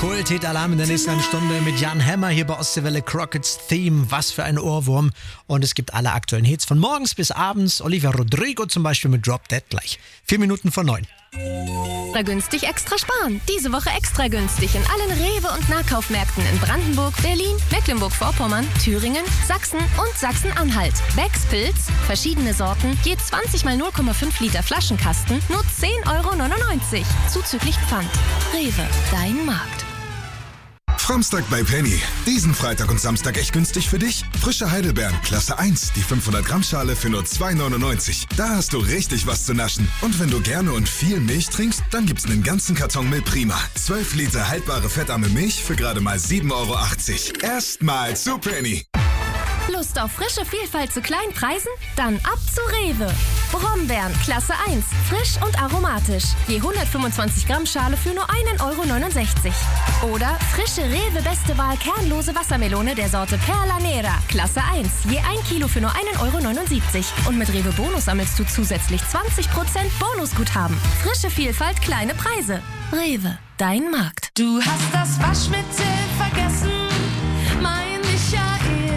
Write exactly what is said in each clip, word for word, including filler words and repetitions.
Kult-Hit-Alarm in der nächsten halben Stunde mit Jan Hammer hier bei Ostseewelle Crockett's Theme. Was für ein Ohrwurm. Und es gibt alle aktuellen Hits von morgens bis abends. Olivia Rodrigo zum Beispiel mit Drop Dead gleich. Vier Minuten vor neun. Extra günstig, extra sparen. Diese Woche extra günstig in allen Rewe- und Nahkaufmärkten in Brandenburg, Berlin, Mecklenburg-Vorpommern, Thüringen, Sachsen und Sachsen-Anhalt. Becks Pilz, verschiedene Sorten, je zwanzig mal null Komma fünf Liter Flaschenkasten, nur zehn Euro neunundneunzig. Zuzüglich Pfand. Rewe, dein Markt. Framstag bei Penny. Diesen Freitag und Samstag echt günstig für dich. Frische Heidelbeeren, Klasse eins, die fünfhundert Gramm Schale für nur zwei neunundneunzig. Da hast du richtig was zu naschen. Und wenn du gerne und viel Milch trinkst, dann gibt's einen ganzen Karton Milch Prima. zwölf Liter haltbare fettarme Milch für gerade mal sieben Euro achtzig. Erstmal zu Penny. Lust auf frische Vielfalt zu kleinen Preisen? Dann ab zu Rewe. Brombeeren, Klasse eins, frisch und aromatisch. Je hundertfünfundzwanzig Gramm Schale für nur ein Euro neunundsechzig. Oder frische Rewe Beste Wahl kernlose Wassermelone der Sorte Perla Nera, Klasse eins. Je ein Kilo für nur ein Euro neunundsiebzig. Und mit Rewe Bonus sammelst du zusätzlich zwanzig Prozent Bonusguthaben. Frische Vielfalt, kleine Preise. Rewe, dein Markt. Du hast das Waschmittel vergessen, mein Michael.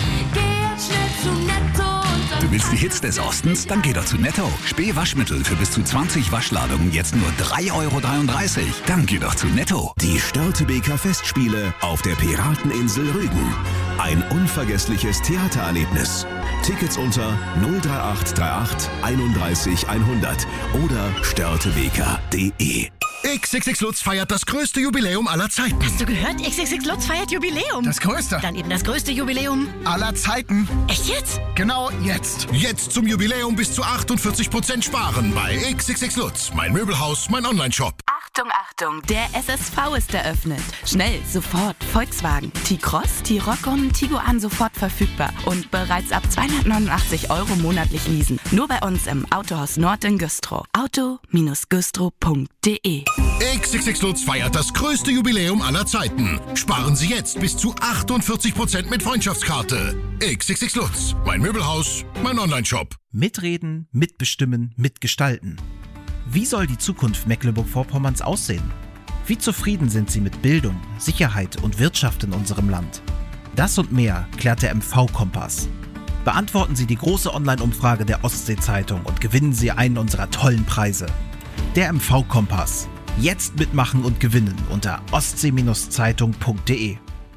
Geh jetzt schnell zu Netto und dann... Du willst die Hits des Ostens? Dann geh doch zu Netto. Spee Waschmittel für bis zu zwanzig Waschladungen jetzt nur drei Euro dreiunddreißig. Dann geh doch zu Netto. Die Störtebeker Festspiele auf der Pirateninsel Rügen. Ein unvergessliches Theatererlebnis. Tickets unter null drei acht drei acht einunddreißig hundert oder störtebeker punkt de. X X X Lutz feiert das größte Jubiläum aller Zeiten. Hast du gehört? X X X Lutz feiert Jubiläum. Das größte. Dann eben das größte Jubiläum aller Zeiten. Echt jetzt? Genau jetzt. Jetzt zum Jubiläum bis zu achtundvierzig Prozent sparen bei X X X Lutz. Mein Möbelhaus, mein Online-Shop. Achtung, Achtung, der S S V ist eröffnet. Schnell, sofort, Volkswagen. T-Cross, T-Roc und Tiguan sofort verfügbar. Und bereits ab zweihundertneunundachtzig Euro monatlich leasen. Nur bei uns im Autohaus Nord in Güstrow. auto Bindestrich güstrow punkt de. X X X Lutz feiert das größte Jubiläum aller Zeiten. Sparen Sie jetzt bis zu achtundvierzig Prozent mit Freundschaftskarte. X X X Lutz, mein Möbelhaus, mein Online-Shop. Mitreden, mitbestimmen, mitgestalten. Wie soll die Zukunft Mecklenburg-Vorpommerns aussehen? Wie zufrieden sind Sie mit Bildung, Sicherheit und Wirtschaft in unserem Land? Das und mehr klärt der M V-Kompass. Beantworten Sie die große Online-Umfrage der Ostsee-Zeitung und gewinnen Sie einen unserer tollen Preise. Der M V-Kompass. Jetzt mitmachen und gewinnen unter ostsee Bindestrich zeitung punkt de.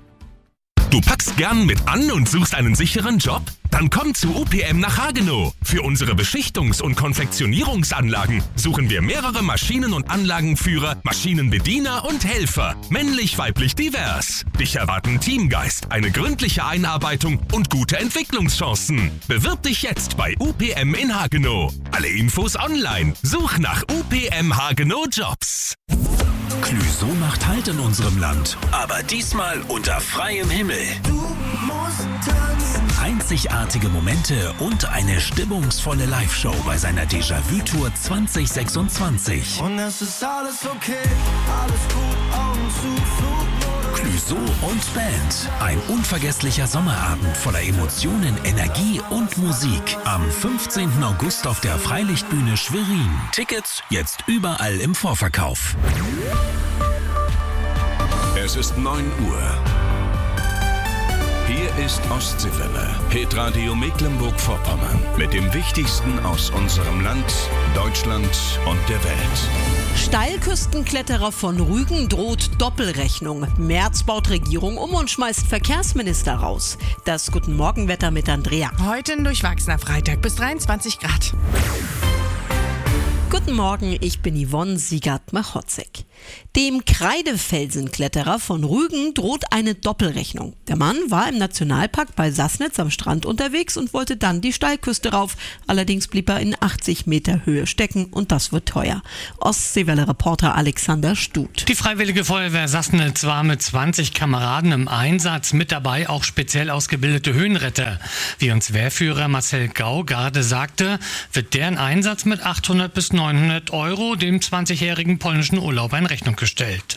Du packst gern mit an und suchst einen sicheren Job? Dann komm zu U P M nach Hagenow. Für unsere Beschichtungs- und Konfektionierungsanlagen suchen wir mehrere Maschinen- und Anlagenführer, Maschinenbediener und Helfer. Männlich, weiblich, divers. Dich erwarten Teamgeist, eine gründliche Einarbeitung und gute Entwicklungschancen. Bewirb dich jetzt bei U P M in Hagenow. Alle Infos online. Such nach U P M Hagenow Jobs. Clüso macht Halt in unserem Land, aber diesmal unter freiem Himmel. Du musst tanzen. Einzigartige Momente und eine stimmungsvolle Live-Show bei seiner Déjà-vu-Tour zwanzig sechsundzwanzig. Und es ist alles okay, alles gut, Augen zu, Flugmodus. Clüso und Band. Ein unvergesslicher Sommerabend voller Emotionen, Energie und Musik. Am fünfzehnten August auf der Freilichtbühne Schwerin. Tickets jetzt überall im Vorverkauf. Es ist neun Uhr. Hier ist Ostseewelle, Hitradio Mecklenburg-Vorpommern. Mit dem Wichtigsten aus unserem Land, Deutschland und der Welt. Steilküstenkletterer von Rügen droht Doppelrechnung. Merz baut Regierung um und schmeißt Verkehrsminister raus. Das Guten Morgenwetter mit Andrea. Heute ein durchwachsener Freitag bis dreiundzwanzig Grad. Guten Morgen, ich bin Yvonne Siegert-Machotzek. Dem Kreidefelsenkletterer von Rügen droht eine Doppelrechnung. Der Mann war im Nationalpark bei Sassnitz am Strand unterwegs und wollte dann die Steilküste rauf. Allerdings blieb er in achtzig Meter Höhe stecken und das wird teuer. Ostseewelle-Reporter Alexander Stut. Die Freiwillige Feuerwehr Sassnitz war mit zwanzig Kameraden im Einsatz, mit dabei auch speziell ausgebildete Höhenretter. Wie uns Wehrführer Marcel Gau gerade sagte, wird deren Einsatz mit achthundert bis neunhundert Euro dem zwanzigjährigen polnischen Urlauber in Rechnung gestellt.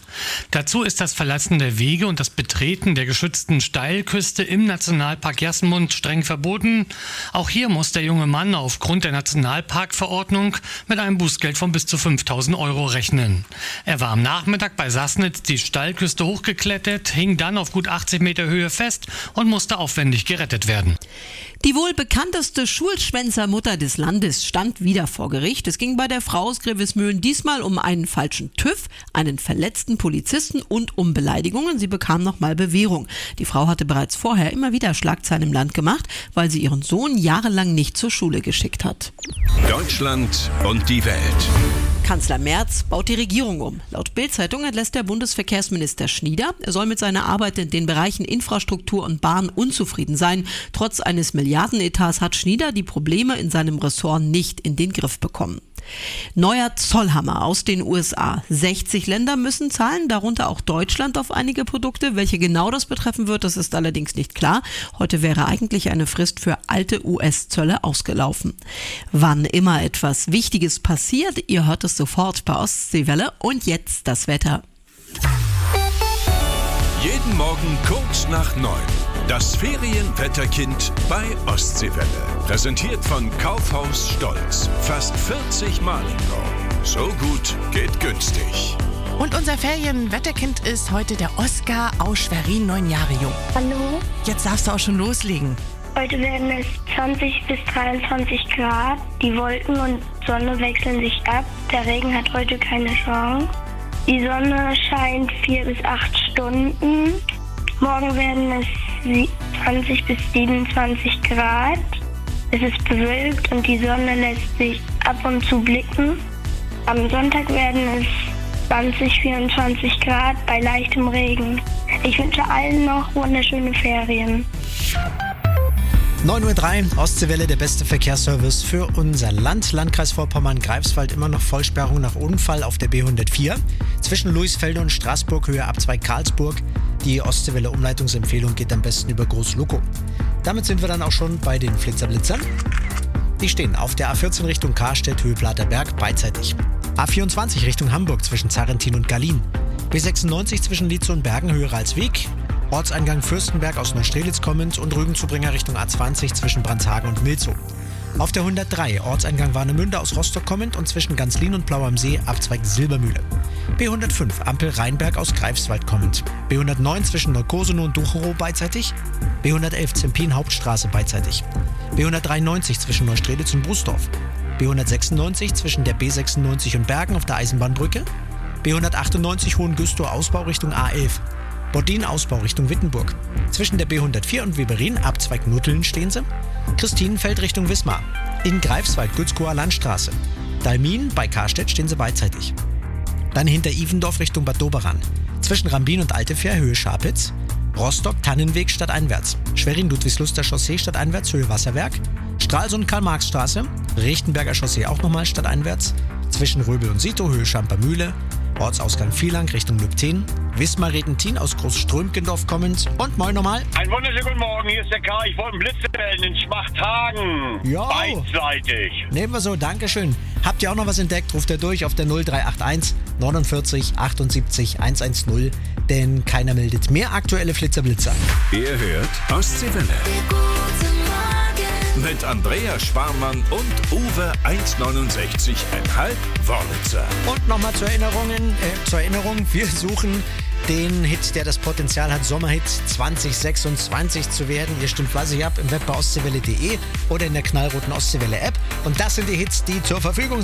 Dazu ist das Verlassen der Wege und das Betreten der geschützten Steilküste im Nationalpark Jasmund streng verboten. Auch hier muss der junge Mann aufgrund der Nationalparkverordnung mit einem Bußgeld von bis zu fünftausend Euro rechnen. Er war am Nachmittag bei Sassnitz die Steilküste hochgeklettert, hing dann auf gut achtzig Meter Höhe fest und musste aufwendig gerettet werden. Die wohl bekannteste Schulschwänzermutter des Landes stand wieder vor Gericht. Es ging bei der Frau aus Grevesmühlen diesmal um einen falschen TÜV, einen verletzten Polizisten und um Beleidigungen. Sie bekam nochmal Bewährung. Die Frau hatte bereits vorher immer wieder Schlagzeilen im Land gemacht, weil sie ihren Sohn jahrelang nicht zur Schule geschickt hat. Deutschland und die Welt. Kanzler Merz baut die Regierung um. Laut Bild-Zeitung entlässt der Bundesverkehrsminister Schnieder. Er soll mit seiner Arbeit in den Bereichen Infrastruktur und Bahn unzufrieden sein. Trotz eines Milliardenetats hat Schnieder die Probleme in seinem Ressort nicht in den Griff bekommen. Neuer Zollhammer aus den U S A. sechzig Länder müssen zahlen, darunter auch Deutschland auf einige Produkte. Welche genau das betreffen wird, das ist allerdings nicht klar. Heute wäre eigentlich eine Frist für alte U S-Zölle ausgelaufen. Wann immer etwas Wichtiges passiert, ihr hört es sofort bei Ostseewelle. Und jetzt das Wetter. Jeden Morgen kurz nach neun. Das Ferienwetterkind bei Ostseewelle. Präsentiert von Kaufhaus Stolz. Fast vierzig Mal im Jahr. So gut geht günstig. Und unser Ferienwetterkind ist heute der Oskar aus Schwerin, neun Jahre jung. Hallo. Jetzt darfst du auch schon loslegen. Heute werden es zwanzig bis dreiundzwanzig Grad. Die Wolken und Sonne wechseln sich ab. Der Regen hat heute keine Chance. Die Sonne scheint vier bis acht Stunden. Morgen werden es zwanzig bis siebenundzwanzig Grad. Es ist bewölkt und die Sonne lässt sich ab und zu blicken. Am Sonntag werden es zwanzig, vierundzwanzig Grad bei leichtem Regen. Ich wünsche allen noch wunderschöne Ferien. neun Uhr drei, Ostseewelle, der beste Verkehrsservice für unser Land. Landkreis Vorpommern-Greifswald immer noch Vollsperrung nach Unfall auf der B hundertvier. Zwischen Luisfelde und Straßburg, Höhe Abzweig Karlsburg. Die Ostseewelle-Umleitungsempfehlung geht am besten über Groß-Lukow. Damit sind wir dann auch schon bei den Flitzerblitzern. Die stehen auf der A vierzehn Richtung Karstedt, Höhe Platerberg, beidseitig. A vierundzwanzig Richtung Hamburg zwischen Zarrentin und Gallien. B sechsundneunzig zwischen Lietzow und Bergen, Höhe Ralsweg. Ortseingang Fürstenberg aus Neustrelitz kommend und Rügenzubringer Richtung A zwanzig zwischen Brandshagen und Milzow. Auf der hundertdrei Ortseingang Warnemünde aus Rostock kommend und zwischen Ganzlin und Blau am See Abzweig Silbermühle. B hundertfünf Ampel Rheinberg aus Greifswald kommend. B hundertneun zwischen Neukosenow und Ducherow beidseitig. B hundertelf Zempin Hauptstraße beidseitig. B hundertdreiundneunzig zwischen Neustrelitz und Brusdorf. B hundertsechsundneunzig zwischen der B sechsundneunzig und Bergen auf der Eisenbahnbrücke. B hundertachtundneunzig Hohengüstrow Ausbau Richtung A elf. Bordin Ausbau Richtung Wittenburg. Zwischen der B hundertvier und Weberin Abzweig Nutteln stehen sie. Christinenfeld Richtung Wismar. In Greifswald Gützkower Landstraße. Dalmin bei Karstedt stehen sie beidseitig. Dann hinter Ivendorf Richtung Bad Doberan. Zwischen Rambin und Altefähr Höhe Scharpitz. Rostock Tannenweg stadteinwärts. Schwerin Ludwigsluster Chaussee stadteinwärts Höhe Wasserwerk. Stralsund Karl-Marx-Straße. Rechtenberger Chaussee auch nochmal stadteinwärts. Zwischen Röbel und Sito Höhe Schampermühle. Ortsausgang Vielang Richtung Lübten. Wismar-Retentin aus Großströmkendorf kommend. Und moin nochmal. Einen wunderschönen guten Morgen, hier ist der K. Ich wollte einen Blitz melden in Schmachthagen. Ja. Beidseitig. Nehmen wir so, Dankeschön. Habt ihr auch noch was entdeckt? Ruft ihr durch auf der null drei acht eins neunundvierzig achtundsiebzig hundertzehn. Denn keiner meldet mehr aktuelle Flitzerblitzer. Ihr hört Ostseewelle. Mit Andrea Sparmann und Uwe eins neunundsechzig Komma fünf Wörlitzer. Und nochmal zur Erinnerung, äh, zur Erinnerung, wir suchen den Hit, der das Potenzial hat, Sommerhit zwanzig sechsundzwanzig zu werden. Ihr stimmt fleißig ab im Web bei ostseewelle punkt de oder in der knallroten Ostseewelle App. Und das sind die Hits, die zur Verfügung sind.